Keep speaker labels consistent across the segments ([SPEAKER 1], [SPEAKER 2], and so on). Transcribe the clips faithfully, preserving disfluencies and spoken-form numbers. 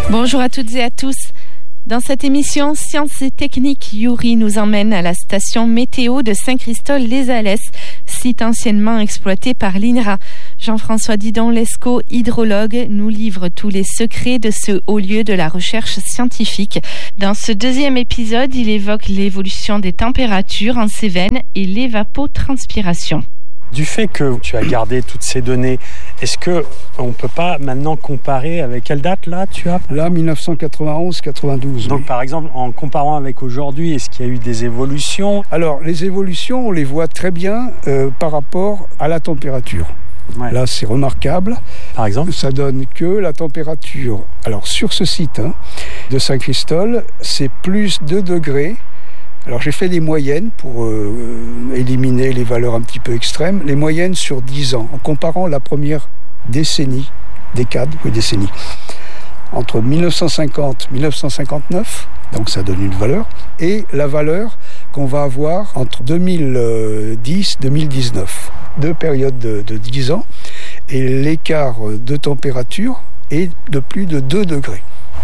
[SPEAKER 1] Bonjour à toutes et à tous. Dans cette émission Sciences et Techniques, Yuri nous emmène à la station météo de Saint-Christol-les-Alès, site anciennement exploité par l'I N R A. Jean-François Didon-Lescaut, hydrologue, nous livre tous les secrets de ce haut lieu de la recherche scientifique. Dans ce deuxième épisode, il évoque l'évolution des températures en Cévennes et l'évapotranspiration.
[SPEAKER 2] Du fait que tu as gardé toutes ces données, est-ce qu'on ne peut pas maintenant comparer avec quelle date là tu as
[SPEAKER 3] Là, dix-neuf cent quatre-vingt-onze quatre-vingt-douze.
[SPEAKER 2] Donc oui. Par exemple, en comparant avec aujourd'hui, est-ce qu'il y a eu des évolutions ?
[SPEAKER 3] Alors, les évolutions, on les voit très bien euh, par rapport à la température. Ouais. Là, c'est remarquable.
[SPEAKER 2] Par exemple ?
[SPEAKER 3] Ça donne que la température, alors sur ce site hein, de Saint-Christol, c'est plus deux degrés. Alors j'ai fait des moyennes pour euh, éliminer les valeurs un petit peu extrêmes, les moyennes sur dix ans, en comparant la première décennie, décade, oui décennie, entre dix-neuf cent cinquante et dix-neuf cent cinquante-neuf, donc ça donne une valeur, et la valeur qu'on va avoir entre deux mille dix et deux mille dix-neuf, deux périodes de, de dix ans, et l'écart de température est de plus de deux degrés.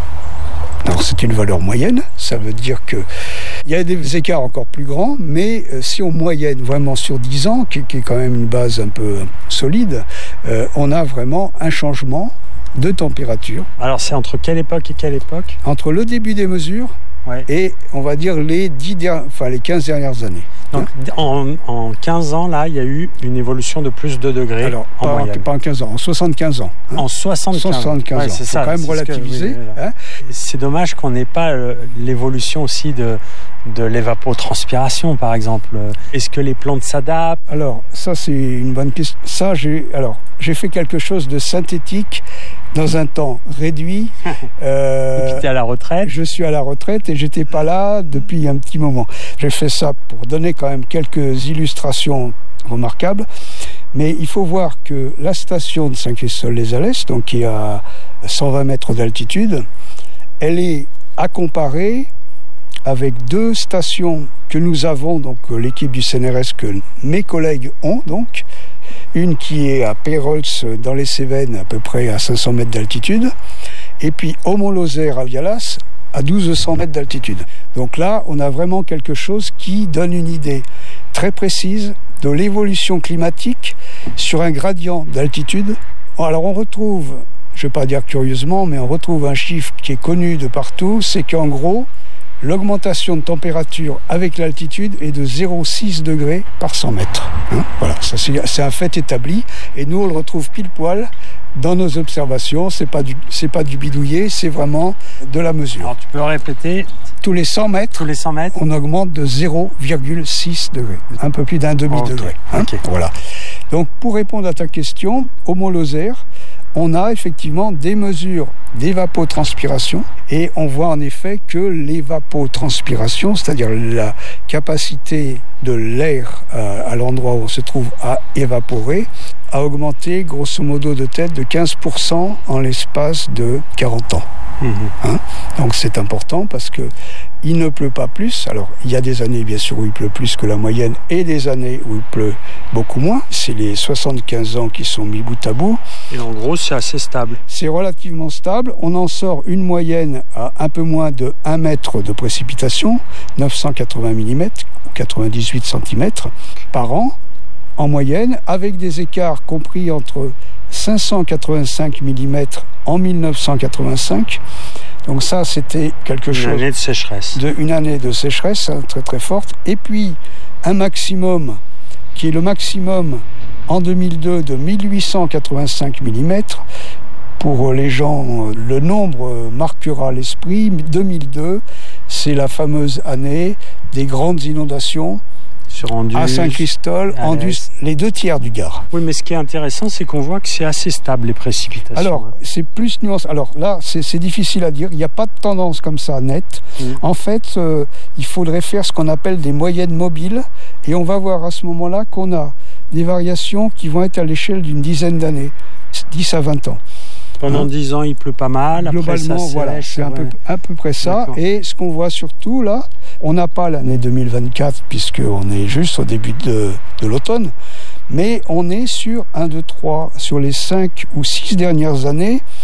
[SPEAKER 3] Alors c'est une valeur moyenne, ça veut dire qu'il y a des écarts encore plus grands, mais euh, si on moyenne vraiment sur dix ans, qui, qui est quand même une base un peu solide, euh, on a vraiment un changement de température.
[SPEAKER 2] Alors c'est entre quelle époque et quelle époque ?
[SPEAKER 3] Entre le début des mesures ouais. et on va dire les, dix der... enfin, les quinze dernières années.
[SPEAKER 2] Donc en, en quinze ans, là, il y a eu une évolution de plus de deux degrés.
[SPEAKER 3] Alors, en pas, moyenne. Pas en quinze ans, en soixante-quinze ans.
[SPEAKER 2] Hein. En soixante-quinze,
[SPEAKER 3] soixante-quinze
[SPEAKER 2] ouais,
[SPEAKER 3] ans.
[SPEAKER 2] C'est
[SPEAKER 3] faut
[SPEAKER 2] ça.
[SPEAKER 3] quand même
[SPEAKER 2] c'est
[SPEAKER 3] relativiser.
[SPEAKER 2] Que, oui, oui,
[SPEAKER 3] hein.
[SPEAKER 2] C'est dommage qu'on n'ait pas euh, l'évolution aussi de, de l'évapotranspiration, par exemple. Est-ce que les plantes s'adaptent ?
[SPEAKER 3] Alors, ça, c'est une bonne question. Ça, j'ai, alors, j'ai fait quelque chose de synthétique dans un temps réduit.
[SPEAKER 2] Euh, et puis tu es à la retraite ?
[SPEAKER 3] Je suis à la retraite et j'étais pas là depuis un petit moment. J'ai fait ça pour donner quand même quelques illustrations remarquables. Mais il faut voir que la station de Saint-Christol-les-Alès, donc qui est à cent vingt mètres d'altitude, elle est à comparer avec deux stations que nous avons, donc l'équipe du C N R S que mes collègues ont, donc une qui est à Pérols dans les Cévennes, à peu près à cinq cents mètres d'altitude, et puis Aumont-Lozère à Vialas, à douze cents mètres d'altitude. Donc là, on a vraiment quelque chose qui donne une idée très précise de l'évolution climatique sur un gradient d'altitude. Alors on retrouve, je ne vais pas dire curieusement, mais on retrouve un chiffre qui est connu de partout, c'est qu'en gros, l'augmentation de température avec l'altitude est de zéro virgule six degrés par cent mètres. Hein, voilà, ça c'est, c'est un fait établi et nous on le retrouve pile poil dans nos observations. C'est pas du, c'est pas du bidouillé, c'est vraiment de la mesure.
[SPEAKER 2] Alors tu peux répéter ?
[SPEAKER 3] Tous les cent mètres,
[SPEAKER 2] Tous les cent mètres,
[SPEAKER 3] on augmente de zéro virgule six degrés, un peu plus d'un demi-degré.
[SPEAKER 2] Okay.
[SPEAKER 3] Hein,
[SPEAKER 2] okay.
[SPEAKER 3] Voilà. Donc pour répondre à ta question, Aumont-Lozère, on a effectivement des mesures d'évapotranspiration et on voit en effet que l'évapotranspiration, c'est-à-dire la capacité de l'air à, à l'endroit où on se trouve à évaporer, a augmenté grosso modo de tête de quinze pour cent en l'espace de quarante ans. Mmh. Hein? Donc c'est important parce que il ne pleut pas plus. Alors il y a des années bien sûr où il pleut plus que la moyenne et des années où il pleut beaucoup moins. C'est les soixante-quinze ans qui sont mis bout à bout.
[SPEAKER 2] Et en gros c'est assez stable.
[SPEAKER 3] C'est relativement stable. On en sort une moyenne à un peu moins de un mètre de précipitation, neuf cent quatre-vingts millimètres ou quatre-vingt-dix-huit centimètres par an en moyenne, avec des écarts compris entre cinq cent quatre-vingt-cinq millimètres en dix-neuf cent quatre-vingt-cinq. Donc ça, c'était quelque chose...
[SPEAKER 2] Une année de sécheresse.
[SPEAKER 3] De, une année de sécheresse hein, très très forte. Et puis, un maximum, qui est le maximum en deux mille deux de mille huit cent quatre-vingt-cinq millimètres. Pour les gens, le nombre marquera l'esprit. deux mille deux, c'est la fameuse année des grandes inondations.
[SPEAKER 2] Sur Andus,
[SPEAKER 3] à Saint-Christol, Andus, les deux tiers du Gard.
[SPEAKER 2] Oui, mais ce qui est intéressant, c'est qu'on voit que c'est assez stable, les précipitations.
[SPEAKER 3] Alors, hein. c'est plus nuancé. Alors là, c'est, c'est difficile à dire. Il n'y a pas de tendance comme ça nette. Mmh. En fait, euh, il faudrait faire ce qu'on appelle des moyennes mobiles. Et on va voir à ce moment-là qu'on a des variations qui vont être à l'échelle d'une dizaine d'années, dix à vingt ans.
[SPEAKER 2] Pendant hein. dix ans, il pleut pas mal.
[SPEAKER 3] Globalement,
[SPEAKER 2] après, ça
[SPEAKER 3] voilà,
[SPEAKER 2] sèche,
[SPEAKER 3] c'est
[SPEAKER 2] ouais.
[SPEAKER 3] à peu, à peu près ça. D'accord. Et ce qu'on voit surtout là, on n'a pas l'année deux mille vingt-quatre puisqu'on est juste au début de, de l'automne, mais on est sur un, deux, trois, sur les cinq ou six dernières années,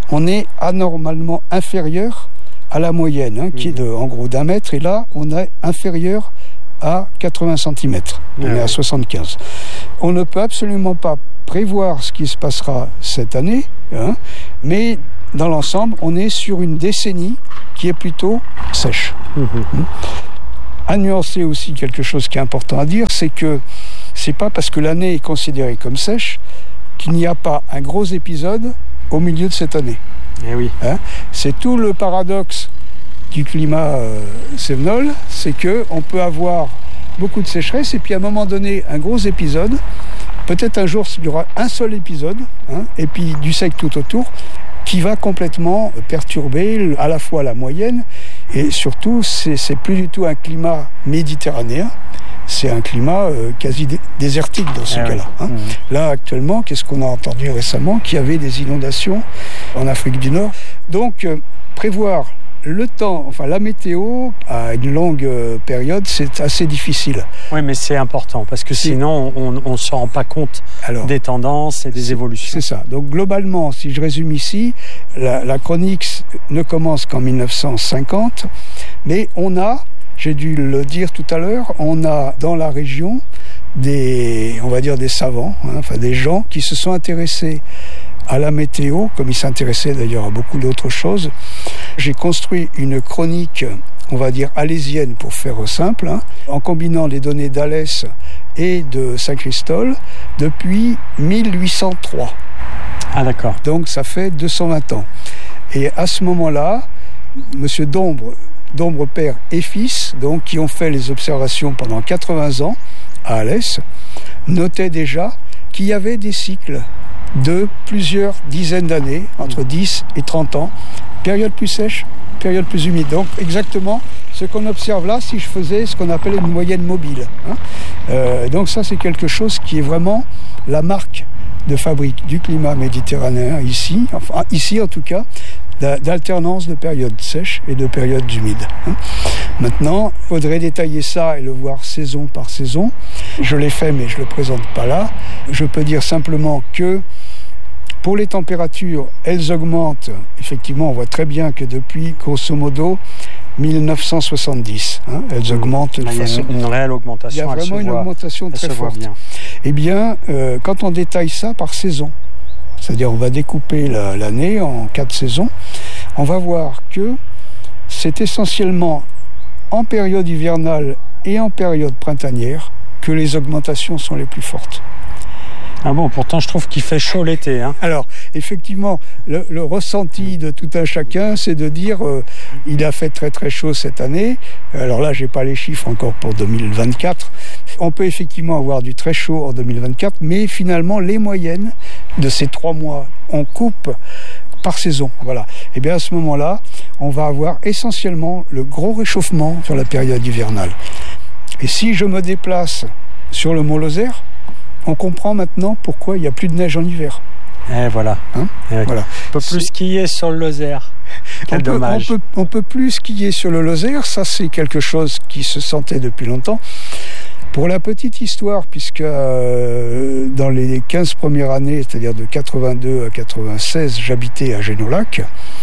[SPEAKER 3] on est anormalement inférieur à la moyenne, hein, qui est de, en gros d'un mètre, et là, on est inférieur à quatre-vingts centimètres. On ah est oui. à soixante-quinze. On ne peut absolument pas prévoir ce qui se passera cette année, hein, mais dans l'ensemble, on est sur une décennie qui est plutôt sèche. Mmh. Mmh. À nuancer aussi quelque chose qui est important à dire, c'est que c'est pas parce que l'année est considérée comme sèche qu'il n'y a pas un gros épisode au milieu de cette année.
[SPEAKER 2] Eh oui.
[SPEAKER 3] Hein, c'est tout le paradoxe du climat euh, cévenol, c'est que on peut avoir beaucoup de sécheresse et puis à un moment donné un gros épisode. Peut-être un jour il y aura un seul épisode, hein, et puis du sec tout autour, qui va complètement perturber à la fois la moyenne et surtout c'est, c'est plus du tout un climat méditerranéen, c'est un climat euh, quasi dé- désertique dans ce ah cas-là. Hein. Mmh. Là actuellement, qu'est-ce qu'on a entendu récemment? Qu'il y avait des inondations en Afrique du Nord. Donc euh, prévoir le temps, enfin la météo à une longue euh, période, c'est assez difficile.
[SPEAKER 2] Oui, mais c'est important parce que c'est... sinon on ne se rend pas compte Alors, des tendances et des c'est, évolutions.
[SPEAKER 3] C'est ça. Donc globalement, si je résume ici, la, la chronique ne commence qu'en dix-neuf cent cinquante, mais on a, j'ai dû le dire tout à l'heure, on a dans la région des, on va dire des savants, hein, enfin des gens qui se sont intéressés à la météo, comme ils s'intéressaient d'ailleurs à beaucoup d'autres choses. J'ai construit une chronique, on va dire alésienne pour faire simple, hein, en combinant les données d'Alès et de Saint-Christol depuis mille huit cent trois.
[SPEAKER 2] Ah d'accord.
[SPEAKER 3] Donc ça fait deux cent vingt ans. Et à ce moment-là, Monsieur Dombre, Dombre père et fils, donc qui ont fait les observations pendant quatre-vingts ans à Alès, notaient déjà qu'il y avait des cycles de plusieurs dizaines d'années, entre dix et trente ans, période plus sèche, période plus humide. Donc exactement ce qu'on observe là, si je faisais ce qu'on appelle une moyenne mobile. Hein. Euh, donc ça c'est quelque chose qui est vraiment la marque de fabrique du climat méditerranéen ici, enfin ici en tout cas, d'alternance de périodes sèches et de périodes humides. Maintenant, il faudrait détailler ça et le voir saison par saison. Je l'ai fait, mais je ne le présente pas là. Je peux dire simplement que pour les températures, elles augmentent. Effectivement, on voit très bien que depuis, grosso modo, dix-neuf cent soixante-dix, hein, elles augmentent.
[SPEAKER 2] Là, il y a façon... une, une réelle augmentation.
[SPEAKER 3] Il y a vraiment une voit, augmentation très forte. Bien. Eh bien, euh, quand on détaille ça par saison, c'est-à-dire on va découper la, l'année en quatre saisons, on va voir que c'est essentiellement en période hivernale et en période printanière que les augmentations sont les plus fortes.
[SPEAKER 2] Ah bon, pourtant je trouve qu'il fait chaud l'été. Hein.
[SPEAKER 3] Alors, effectivement, le, le ressenti de tout un chacun, c'est de dire euh, il a fait très très chaud cette année. Alors là, j'ai pas les chiffres encore pour deux mille vingt-quatre. On peut effectivement avoir du très chaud en deux mille vingt-quatre, mais finalement, les moyennes de ces trois mois, on coupe par saison. Voilà. Et bien à ce moment-là, on va avoir essentiellement le gros réchauffement sur la période hivernale. Et si je me déplace sur le Mont Lozère, on comprend maintenant pourquoi il n'y a plus de neige en hiver.
[SPEAKER 2] Et voilà.
[SPEAKER 3] Hein
[SPEAKER 2] Et
[SPEAKER 3] voilà.
[SPEAKER 2] On peut plus skier sur le Lozère. Quel
[SPEAKER 3] on peut,
[SPEAKER 2] dommage.
[SPEAKER 3] On peut, on peut plus skier sur le Lozère. Ça, c'est quelque chose qui se sentait depuis longtemps. Pour la petite histoire, puisque euh, dans les quinze premières années, c'est-à-dire de quatre-vingt-deux à quatre-vingt-seize, j'habitais à Génolac.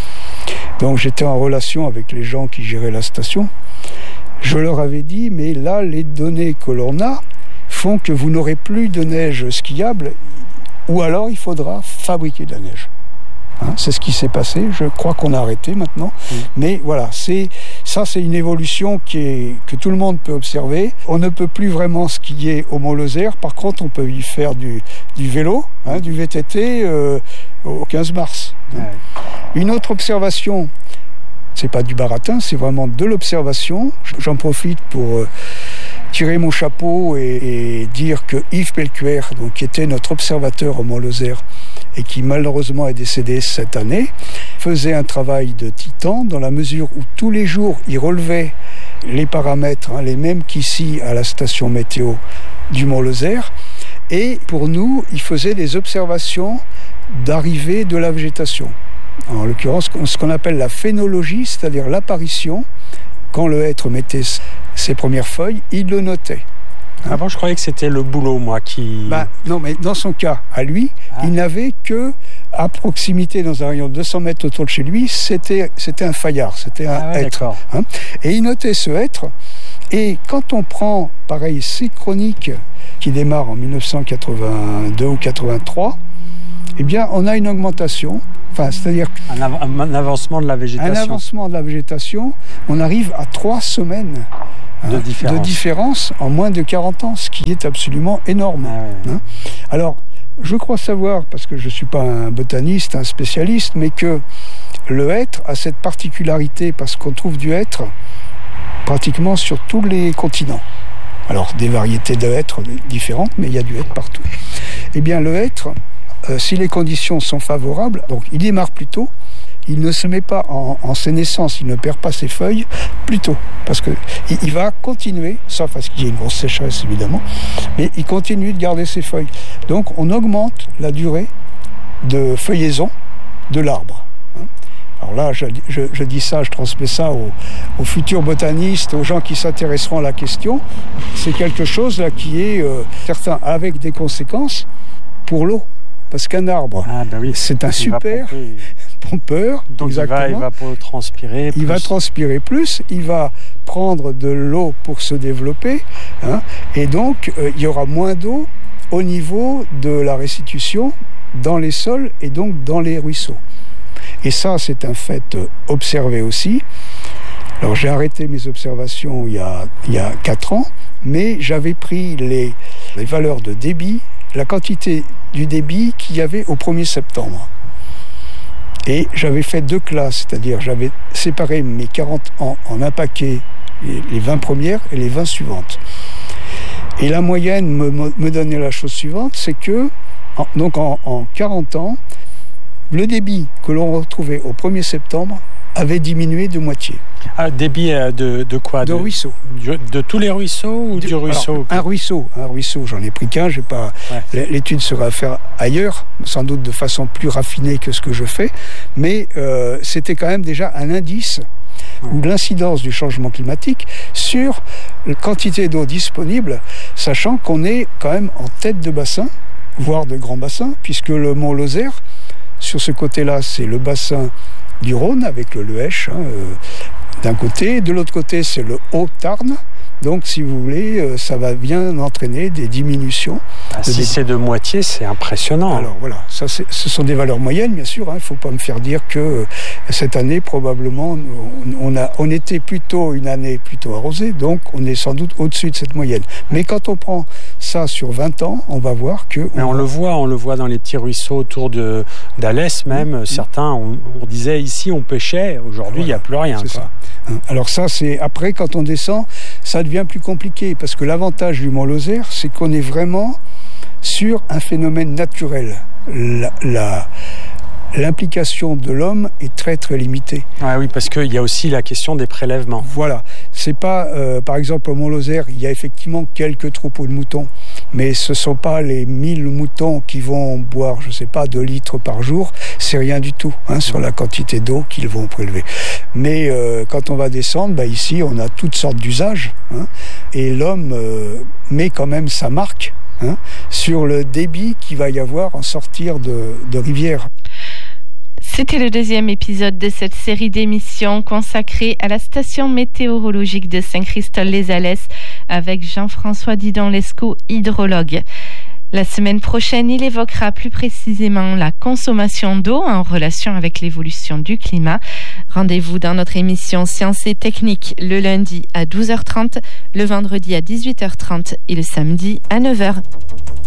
[SPEAKER 3] Donc j'étais en relation avec les gens qui géraient la station. Je leur avais dit, mais là, les données que l'on a font que vous n'aurez plus de neige skiable, ou alors il faudra fabriquer de la neige. Hein, c'est ce qui s'est passé. Je crois qu'on a arrêté maintenant. Mmh. Mais voilà, c'est, ça c'est une évolution qui est, que tout le monde peut observer. On ne peut plus vraiment skier au Mont Lozère. Par contre, on peut y faire du, du vélo, hein, du V T T euh, au quinze mars. Ouais. Une autre observation, c'est pas du baratin, c'est vraiment de l'observation. J'en profite pour euh, tirer mon chapeau et, et dire que Yves Pelcuer, donc, qui était notre observateur au Mont Lozère et qui malheureusement est décédé cette année, faisait un travail de titan dans la mesure où tous les jours il relevait les paramètres, hein, les mêmes qu'ici à la station météo du Mont Lozère, et pour nous il faisait des observations d'arrivée de la végétation. En l'occurrence, ce qu'on appelle la phénologie, c'est-à-dire l'apparition. Quand le hêtre mettait ses premières feuilles, il le notait.
[SPEAKER 2] Avant, je croyais que c'était le boulot, moi, qui...
[SPEAKER 3] Ben, non, mais dans son cas, à lui, ah. il n'avait que, à proximité, dans un rayon de deux cents mètres autour de chez lui, c'était, c'était un faïard, c'était un ah ouais, être. Hein. Et il notait ce être. Et quand on prend, pareil, ces chroniques qui démarrent en dix-neuf cent quatre-vingt-deux ou quatre-vingt-trois, eh bien, on a une augmentation. Enfin, c'est-à-dire
[SPEAKER 2] un, av- un avancement de la végétation.
[SPEAKER 3] Un avancement de la végétation. On arrive à trois semaines hein,
[SPEAKER 2] de, différence.
[SPEAKER 3] de différence en moins de quarante ans, ce qui est absolument énorme. Ah ouais. hein. Alors, je crois savoir, parce que je ne suis pas un botaniste, un spécialiste, mais que le hêtre a cette particularité, parce qu'on trouve du hêtre pratiquement sur tous les continents. Alors, des variétés de hêtre différentes, mais il y a du hêtre partout. Eh bien, le hêtre, euh, si les conditions sont favorables, donc il démarre plus tôt, il ne se met pas en, en sénescence, il ne perd pas ses feuilles plus tôt, parce que il, il va continuer, sauf parce qu'il y a une grosse sécheresse évidemment, mais il continue de garder ses feuilles. Donc, on augmente la durée de feuillaison de l'arbre. Alors là, je, je, je dis ça, je transmets ça aux, aux futurs botanistes, aux gens qui s'intéresseront à la question. C'est quelque chose là qui est euh, certain, avec des conséquences pour l'eau. Parce qu'un arbre, ah ben oui, c'est un super pompeur.
[SPEAKER 2] Donc exactement. il va, il va transpirer plus.
[SPEAKER 3] Il va transpirer plus, il va prendre de l'eau pour se développer. Hein, et donc, euh, il y aura moins d'eau au niveau de la restitution dans les sols et donc dans les ruisseaux. Et ça, c'est un fait observé aussi. Alors, j'ai arrêté mes observations il y a, il y a quatre ans, mais j'avais pris les, les valeurs de débit, la quantité du débit qu'il y avait au premier septembre. Et j'avais fait deux classes, c'est-à-dire j'avais séparé mes quarante ans en un paquet, les, les vingt premières et les vingt suivantes. Et la moyenne me, me donnait la chose suivante, c'est que, en, donc en, en quarante ans, le débit que l'on retrouvait au premier septembre avait diminué de moitié.
[SPEAKER 2] Ah, débit de, de quoi
[SPEAKER 3] De, de ruisseaux.
[SPEAKER 2] De, de tous les ruisseaux ou de, du ruisseau
[SPEAKER 3] alors, Un ruisseau, un ruisseau, j'en ai pris qu'un, j'ai pas, ouais. l'étude sera à faire ailleurs, sans doute de façon plus raffinée que ce que je fais, mais euh, c'était quand même déjà un indice ouais. ou de l'incidence du changement climatique sur la quantité d'eau disponible, sachant qu'on est quand même en tête de bassin, voire de grands bassins, puisque le mont Lozère, sur ce côté-là, c'est le bassin du Rhône avec le Lèche hein, euh, d'un côté. De l'autre côté, c'est le Haut-Tarn. Donc, si vous voulez, euh, ça va bien entraîner des diminutions.
[SPEAKER 2] Ah, de si débit. C'est de moitié, c'est impressionnant.
[SPEAKER 3] Alors voilà, ça, c'est, ce sont des valeurs moyennes, bien sûr. Il hein, ne faut pas me faire dire que euh, cette année, probablement, on, on, a, on était plutôt une année plutôt arrosée. Donc, on est sans doute au-dessus de cette moyenne. Mais quand on prend ça sur vingt ans, on va voir que...
[SPEAKER 2] Mais on, on le voit, on le voit dans les petits ruisseaux autour de, d'Alès même. Mmh. Certains, on, on disait ici, on pêchait. Aujourd'hui, il voilà, n'y a plus rien.
[SPEAKER 3] C'est quoi. Ça. Alors ça, c'est après, quand on descend, ça devient plus compliqué. Parce que l'avantage du mont Lozère, c'est qu'on est vraiment sur un phénomène naturel. La... la L'implication de l'homme est très très limitée.
[SPEAKER 2] Ah oui, parce qu'il y a aussi la question des prélèvements.
[SPEAKER 3] Voilà, c'est pas, euh, par exemple au Mont Lozère, il y a effectivement quelques troupeaux de moutons, mais ce sont pas les mille moutons qui vont boire, je sais pas, deux litres par jour, c'est rien du tout hein, sur la quantité d'eau qu'ils vont prélever. Mais euh, quand on va descendre, bah, ici on a toutes sortes d'usages, hein, et l'homme euh, met quand même sa marque hein, sur le débit qu'il va y avoir en sortir de, de rivières.
[SPEAKER 1] C'était le deuxième épisode de cette série d'émissions consacrée à la station météorologique de Saint-Christol-les-Alès avec Jean-François Didon-Lescaut, hydrologue. La semaine prochaine, il évoquera plus précisément la consommation d'eau en relation avec l'évolution du climat. Rendez-vous dans notre émission Sciences et Techniques le lundi à douze heures trente, le vendredi à dix-huit heures trente et le samedi à neuf heures.